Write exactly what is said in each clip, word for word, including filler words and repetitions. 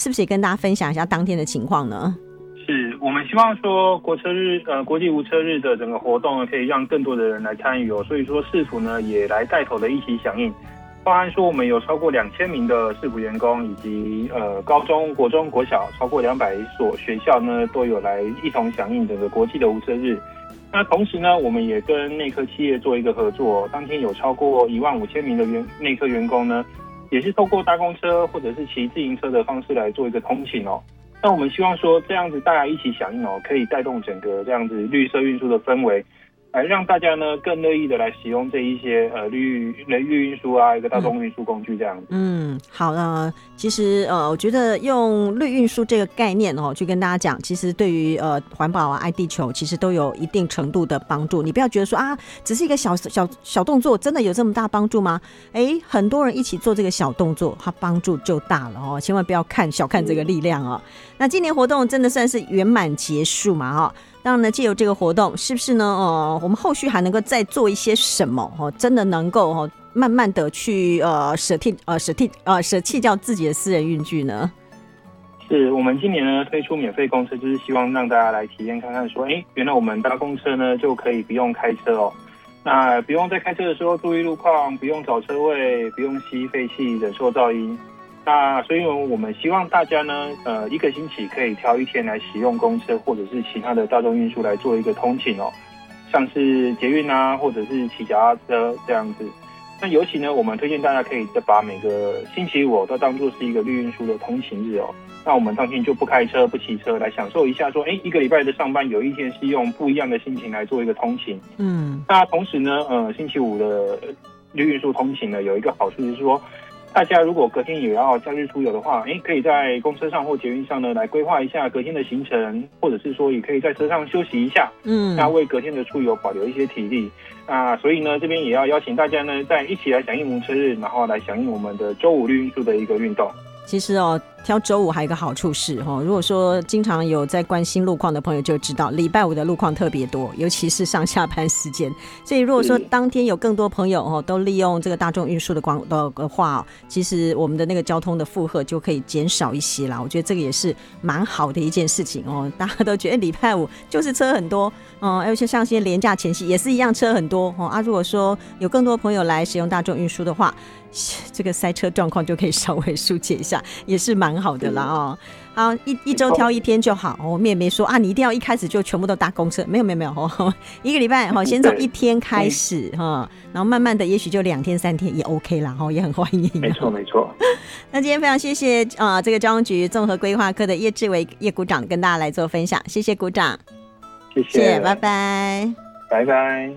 是不是也跟大家分享一下当天的情况呢？ 是我们希望说国车日呃国际无车日的整个活动呢，可以让更多的人来参与哦，所以说市府呢也来带头的一起响应，包含说我们有超过两千名的市府员工，以及呃高中、国中、国小超过两百所学校呢都有来一同响应整个国际的无车日。那同时呢，我们也跟内科企业做一个合作，当天有超过一万五千名的员内科员工呢，也是透过搭公车或者是骑自行车的方式来做一个通勤哦。那我们希望说这样子大家一起响应哦，可以带动整个这样子绿色运输的氛围，来让大家呢更乐意的来使用这一些呃绿绿运输啊，一个大众运输工具这样子。 嗯，好了，其实呃，我觉得用绿运输这个概念哦，去跟大家讲，其实对于呃环保啊、爱地球，其实都有一定程度的帮助。你不要觉得说啊，只是一个小小小动作，真的有这么大帮助吗？哎，很多人一起做这个小动作，它帮助就大了哦，千万不要看小看这个力量哦。那今年活动真的算是圆满结束嘛？哈、哦。当然呢，借由这个活动，是不是呢？呃，我们后续还能够再做一些什么？哦，真的能够哦，慢慢的去呃舍弃呃舍弃呃舍弃掉自己的私人运具呢？ 是我们今年呢推出免费公车，就是希望让大家来体验看看，说，哎，原来我们搭公车呢就可以不用开车哦，那不用在开车的时候注意路况，不用找车位，不用吸废气，忍受噪音。那所以我们希望大家呢，呃，一个星期可以挑一天来使用公车或者是其他的大众运输来做一个通勤哦，像是捷运啊，或者是骑脚踏车这样子。那尤其呢，我们推荐大家可以把每个星期五都当作是一个绿运输的通勤日哦。那我们当天就不开车、不骑车，来享受一下说，哎，一个礼拜的上班有一天是用不一样的心情来做一个通勤。嗯，那同时呢，呃，星期五的绿运输通勤呢，有一个好处是说，大家如果隔天也要假日出游的话，哎，可以在公车上或捷运上呢来规划一下隔天的行程，或者是说也可以在车上休息一下，嗯，那为隔天的出游保留一些体力。那所以呢，这边也要邀请大家呢，在一起来响应无车日，然后来响应我们的周五绿运输的一个运动。 其实哦，挑周五还有一个好处是哦，如果说经常有在关心路况的朋友就知道，礼拜五的路况特别多，尤其是上下班时间。所以如果说当天有更多朋友哦都利用这个大众运输的光的话、哦，其实我们的那个交通的负荷就可以减少一些啦。我觉得这个也是蛮好的一件事情哦。大家都觉得礼拜五就是车很多，嗯，而且像现在连假前夕也是一样车很多哦啊。如果说有更多朋友来使用大众运输的话，这个塞车状况就可以稍微疏解一下，也是蛮好的啦哦。好，一一周挑一天就好。我们也没说啊，你一定要一开始就全部都搭公车，没有没有没有哦，一个礼拜哈，先从一天开始哈，然后慢慢的，也许就两天三天也 OK 啦哈，也很欢迎。 没错没错。 那今天非常谢谢啊、呃，这个交通局综合规划科的叶志伟叶股长跟大家来做分享，谢谢股长， 谢谢，谢谢拜拜， 拜拜。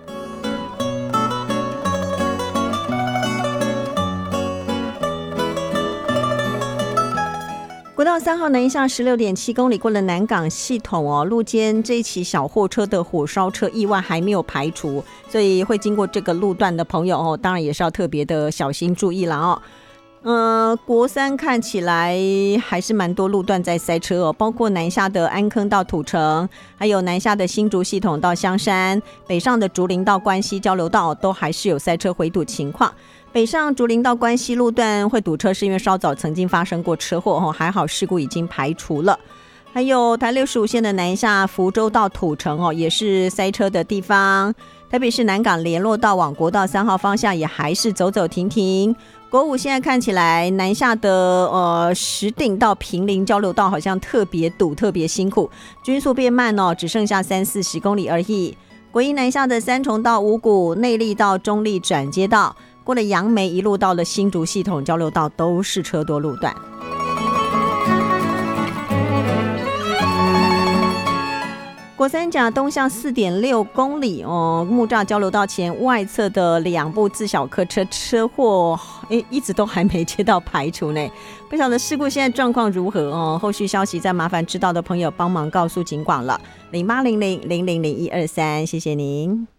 国道三号南下十六点七公里过了南港系统哦，路肩这一起小货车的火烧车意外还没有排除，所以会经过这个路段的朋友哦，当然也是要特别的小心注意了哦。呃，国三看起来还是蛮多路段在塞车哦，包括南下的安坑到土城，还有南下的新竹系统到香山，北上的竹林到关西交流道都还是有塞车回堵情况。北上竹林到关西路段会堵车是因为稍早曾经发生过车祸，还好事故已经排除了。还有台六十五线的南下福州到土城哦，也是塞车的地方。台北市南港联络道往国道三号方向也还是走走停停。国五现在看起来南下的呃石碇到平林交流道好像特别堵，特别辛苦，均速变慢哦，只剩下三四十公里而已。国一南下的三重到五股、内壢到中壢转接道，过了杨梅一路到了新竹系统交流道都是车多路段。国三甲东向 四点六公里哦，木栅交流道前外侧的两部自小客车车祸，诶，一直都还没接到排除呢。不晓得事故现在状况如何哦？后续消息再麻烦知道的朋友帮忙告诉警广了，零八零零零零零一二三，谢谢您。